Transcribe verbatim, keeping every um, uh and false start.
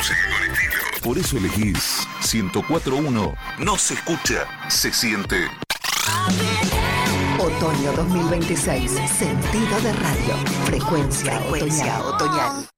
música con estilo. Por eso elegís ciento cuatro punto uno. No se escucha, se siente. Otoño dos mil veintiséis. Sentido de radio. Frecuencia, Frecuencia otoñal. otoñal.